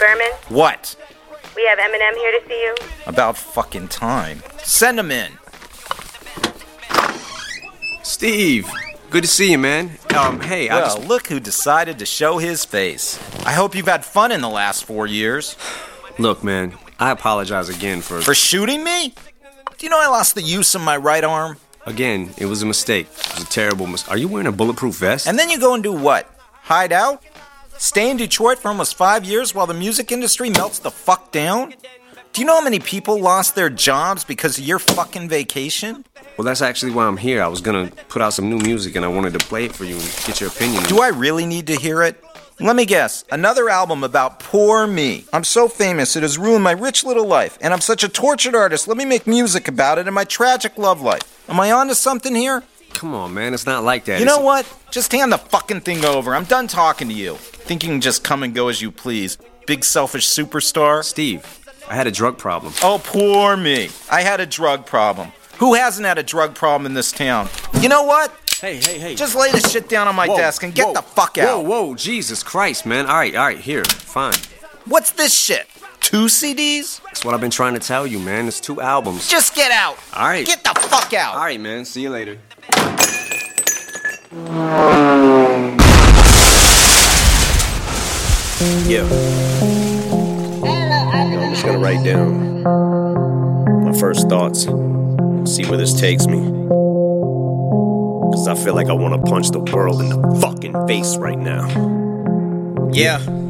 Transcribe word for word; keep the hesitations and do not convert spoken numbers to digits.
Berman? What? We have Eminem here to see you. About fucking time. Send him in. Steve, good to see you, man. Um, hey, I Well, just... look who decided to show his face. I hope you've had fun in the last four years. Look, man, I apologize again for... For shooting me? Do you know I lost the use of my right arm? Again, it was a mistake. It was a terrible mistake. Are you wearing a bulletproof vest? And then you go and do what? Hide out? Stay in Detroit for almost five years while the music industry melts the fuck down? Do you know how many people lost their jobs because of your fucking vacation? Well, that's actually why I'm here. I was gonna put out some new music and I wanted to play it for you and get your opinion. Do I really need to hear it? Let me guess. Another album about poor me. I'm so famous it has ruined my rich little life, and I'm such a tortured artist. Let me make music about it and my tragic love life. Am I onto something here? Come on, man. It's not like that. You It's- know what? Just hand the fucking thing over. I'm done talking to you. Think you can just come and go as you please. Big selfish superstar. Steve, I had a drug problem. Oh, poor me. I had a drug problem. Who hasn't had a drug problem in this town? You know what? Hey, hey, hey. Just lay the shit down on my Whoa, desk and get whoa, the fuck out. Whoa, whoa, Jesus Christ, man. All right, all right, here, fine. What's this shit? Two C Ds? That's what I've been trying to tell you, man. It's two albums. Just get out. All right. Get the fuck out. All right, man. See you later. Yeah. I'm just gonna write down my first thoughts. See where this takes me. Cause I feel like I wanna punch the world in the fucking face right now. Yeah.